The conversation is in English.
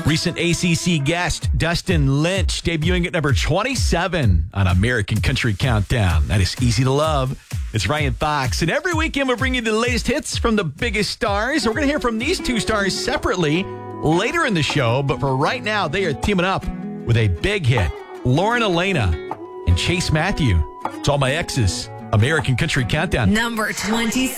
Recent ACC guest Dustin Lynch debuting at number 27 on American Country Countdown. That is Easy to Love. It's Ryan Fox. And every weekend we'll bring you the latest hits from the biggest stars. We're going to hear from these two stars separately later in the show. But for right now, they are teaming up with a big hit. Lauren Elena and Chase Matthew. It's All My Exes. American Country Countdown. Number 20.